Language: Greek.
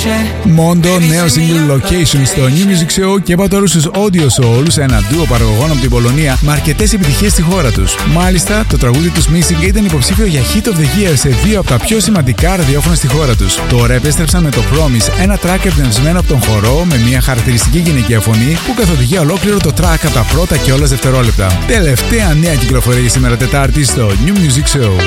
Mondo, νέο single Location στο New Music Show και είπα τώρα στους Audio Souls, ένα ντουο παραγωγών από την Πολωνία με αρκετές επιτυχίες στη χώρα τους. Μάλιστα, το τραγούδι τους Missing ήταν υποψήφιο για Hit of the Year σε 2 από τα πιο σημαντικά ραδιόφωνα στη χώρα τους. Τώρα επέστρεψαν με το Promise, ένα track εμπνευσμένο από τον χορό με μια χαρακτηριστική γυναικεία φωνή που καθοδηγεί ολόκληρο το track από τα πρώτα και όλα δευτερόλεπτα. Τελευταία νέα κυκλοφορία σήμερα Τετάρτη στο New Music Show.